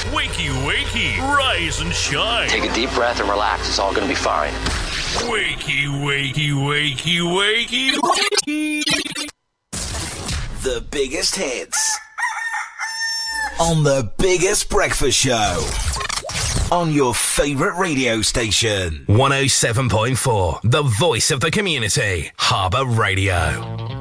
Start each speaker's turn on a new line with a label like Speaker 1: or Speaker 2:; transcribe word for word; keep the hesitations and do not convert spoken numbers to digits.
Speaker 1: Wakey, wakey, rise and shine.
Speaker 2: Take a deep breath and relax. It's all going to be fine.
Speaker 1: Wakey, wakey, wakey, wakey, wakey.
Speaker 3: The biggest hits on the biggest breakfast show on your favourite radio station.
Speaker 4: one oh seven point four, the voice of the community, Harbour Radio.